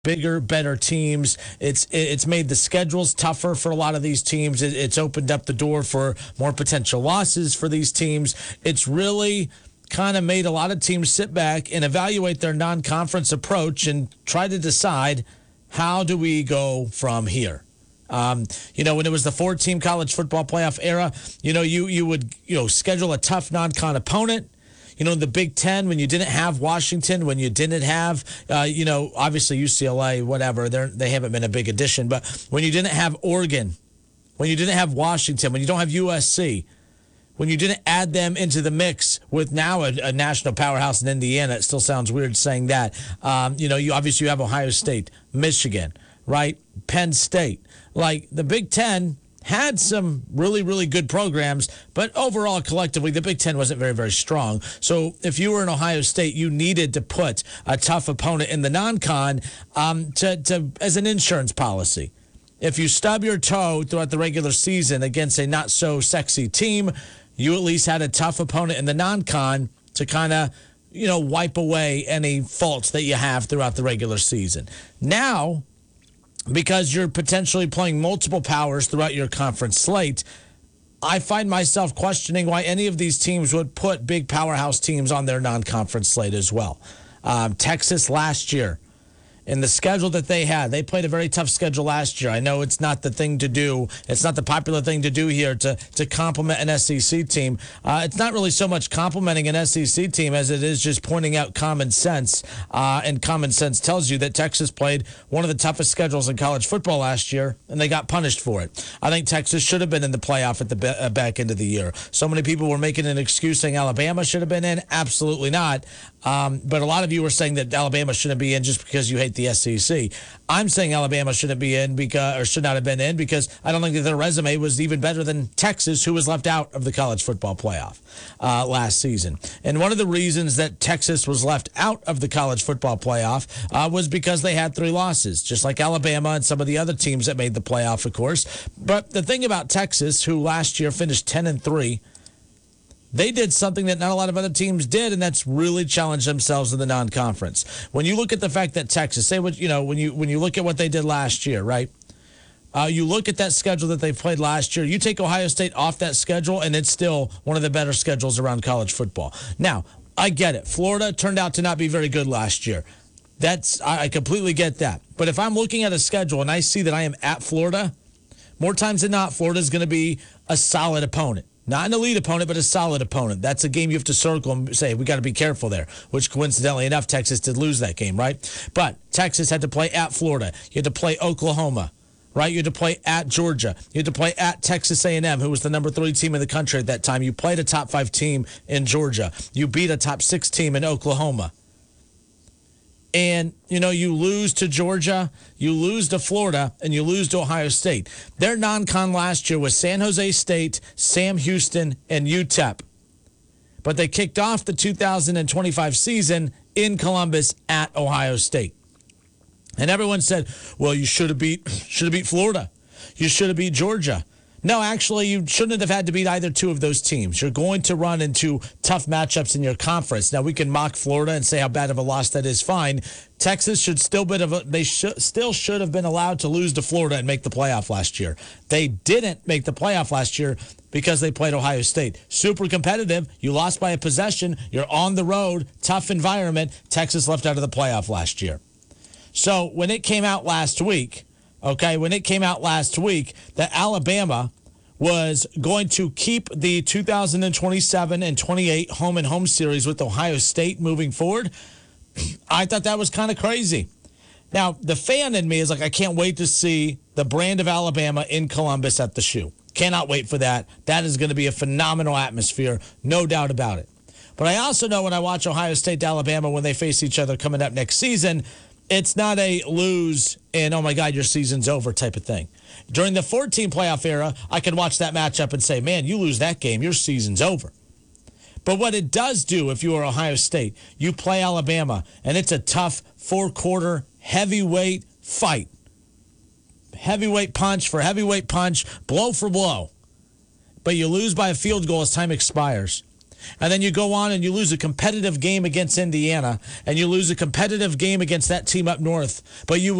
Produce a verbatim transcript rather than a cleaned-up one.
bigger, better teams. It's it's made the schedules tougher for a lot of these teams. It, it's opened up the door for more potential losses for these teams. It's really kind of made a lot of teams sit back and evaluate their non-conference approach and try to decide, how do we go from here? Um, you know, when it was the four-team college football playoff era, you know, you you would, you know, schedule a tough non-con opponent. You know, in the Big Ten, when you didn't have Washington, when you didn't have, uh, you know, obviously U C L A, whatever, they they haven't been a big addition. But when you didn't have Oregon, when you didn't have Washington, when you don't have U S C, when you didn't add them into the mix with now a, a national powerhouse in Indiana, it still sounds weird saying that. Um, you know, you obviously you have Ohio State, Michigan, right? Penn State. Like the Big Ten had some really, really good programs, but overall, collectively, the Big Ten wasn't very, very strong. So if you were in Ohio State, you needed to put a tough opponent in the non-con um, to, to as an insurance policy. If you stub your toe throughout the regular season against a not-so-sexy team, you at least had a tough opponent in the non-con to kind of, you know, wipe away any faults that you have throughout the regular season. Now, because you're potentially playing multiple powers throughout your conference slate, I find myself questioning why any of these teams would put big powerhouse teams on their non-conference slate as well. Um, Texas last year, in the schedule that they had, they played a very tough schedule last year. I know it's not the thing to do. It's not the popular thing to do here to, to compliment an S E C team. Uh, it's not really so much complimenting an S E C team as it is just pointing out common sense. Uh, and common sense tells you that Texas played one of the toughest schedules in college football last year, and they got punished for it. I think Texas should have been in the playoff at the be- uh, back end of the year. So many people were making an excuse saying Alabama should have been in. Absolutely not. Um, but a lot of you were saying that Alabama shouldn't be in just because you hate the S E C. I'm saying Alabama shouldn't be in because, or should not have been in because I don't think that their resume was even better than Texas, who was left out of the college football playoff uh, last season. And one of the reasons that Texas was left out of the college football playoff uh, was because they had three losses, just like Alabama and some of the other teams that made the playoff, of course. But the thing about Texas, who last year finished ten and three, they did something that not a lot of other teams did, and that's really challenge themselves in the non-conference. When you look at the fact that Texas, say what you know, when you when you look at what they did last year, right? Uh, you look at that schedule that they played last year. You take Ohio State off that schedule, and it's still one of the better schedules around college football. Now, I get it. Florida turned out to not be very good last year. That's I, I completely get that. But if I'm looking at a schedule and I see that I am at Florida, more times than not, Florida is going to be a solid opponent. Not an elite opponent, but a solid opponent. That's a game you have to circle and say, we got to be careful there, which coincidentally enough, Texas did lose that game, right? But Texas had to play at Florida. You had to play Oklahoma, right? You had to play at Georgia. You had to play at Texas A and M, who was the number three team in the country at that time. You played a top five team in Georgia. You beat a top six team in Oklahoma. And, you know, you lose to Georgia, you lose to Florida, and you lose to Ohio State. Their non-con last year was San Jose State, Sam Houston, and U T E P. But they kicked off the two thousand twenty-five season in Columbus at Ohio State. And everyone said, well, you should have beat should have beat Florida. You should have beat Georgia. No, actually, you shouldn't have had to beat either two of those teams. You're going to run into tough matchups in your conference. Now, we can mock Florida and say how bad of a loss that is. Fine. Texas should still bit of a, they should, still should have been allowed to lose to Florida and make the playoff last year. They didn't make the playoff last year because they played Ohio State. Super competitive. You lost by a possession. You're on the road. Tough environment. Texas left out of the playoff last year. So when it came out last week, Okay, when it came out last week that Alabama was going to keep the two thousand twenty-seven and twenty-eight home and home series with Ohio State moving forward, I thought that was kind of crazy. Now, the fan in me is like, I can't wait to see the brand of Alabama in Columbus at the Shoe. Cannot wait for that. That is going to be a phenomenal atmosphere, no doubt about it. But I also know when I watch Ohio State to Alabama when they face each other coming up next season, it's not a lose and, oh, my God, your season's over type of thing. During the fourteen playoff era, I can watch that matchup and say, man, you lose that game, your season's over. But what it does do if you are Ohio State, you play Alabama, and it's a tough four-quarter heavyweight fight. Heavyweight punch for heavyweight punch, blow for blow. But you lose by a field goal as time expires. and then you go on and you lose a competitive game against Indiana, and you lose a competitive game against that team up north, but you